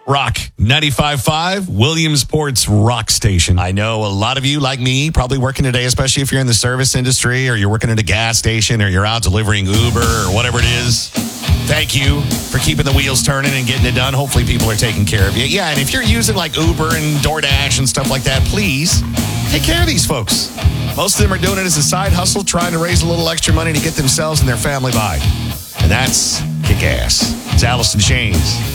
Rock 95.5, Williamsport's Rock Station. I know a lot of you, like me, probably working today, especially if you're in the service industry or you're working at a gas station or you're out delivering Uber or whatever it is. Thank you for keeping the wheels turning and getting it done. Hopefully people are taking care of you. Yeah, and if you're using like Uber and DoorDash and stuff like that, please take care of these folks. Most of them are doing it as a side hustle, trying to raise a little extra money to get themselves and their family by. And that's kick ass. It's Allison Chains.